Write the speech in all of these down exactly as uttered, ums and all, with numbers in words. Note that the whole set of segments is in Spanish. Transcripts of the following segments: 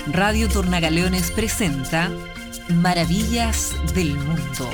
Radio Tornagaleones presenta Maravillas del Mundo.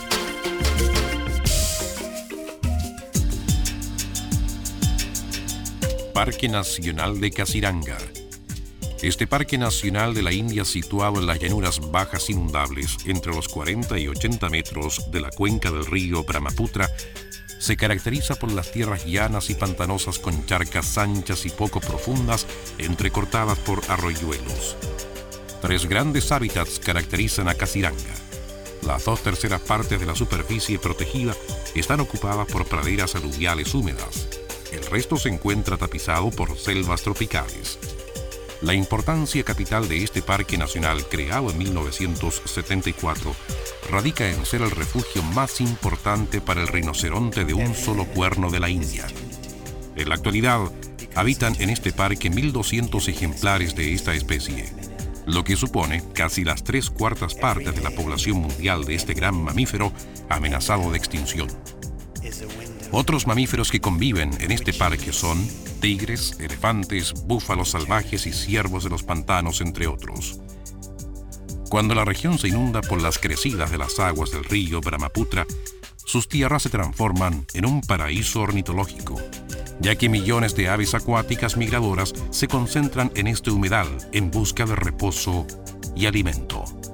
Parque Nacional de Kaziranga. Este parque nacional de la India, situado en las llanuras bajas inundables entre los cuarenta y ochenta metros de la cuenca del río Brahmaputra, se caracteriza por las tierras llanas y pantanosas con charcas anchas y poco profundas, entrecortadas por arroyuelos. Tres grandes hábitats caracterizan a Kaziranga. Las dos terceras partes de la superficie protegida están ocupadas por praderas aluviales húmedas. El resto se encuentra tapizado por selvas tropicales. La importancia capital de este parque nacional, creado en mil novecientos setenta y cuatro, radica en ser el refugio más importante para el rinoceronte de un solo cuerno de la India. En la actualidad, habitan en este parque mil doscientos ejemplares de esta especie, lo que supone casi las tres cuartas partes de la población mundial de este gran mamífero amenazado de extinción. Otros mamíferos que conviven en este parque son tigres, elefantes, búfalos salvajes y ciervos de los pantanos, entre otros. Cuando la región se inunda por las crecidas de las aguas del río Brahmaputra, sus tierras se transforman en un paraíso ornitológico, ya que millones de aves acuáticas migradoras se concentran en este humedal en busca de reposo y alimento.